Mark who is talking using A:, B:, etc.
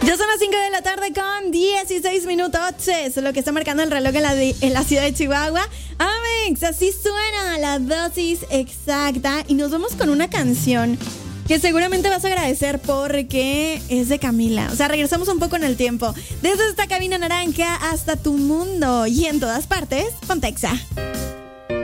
A: Ya son las 5 de la tarde con 16 minutos. Es lo que está marcando el reloj en la ciudad de Chihuahua. Amex, así suena la dosis exacta. Y nos vamos con una canción que seguramente vas a agradecer porque es de Camila. O sea, regresamos un poco en el tiempo. Desde esta cabina naranja hasta tu mundo y en todas partes, Pontexa.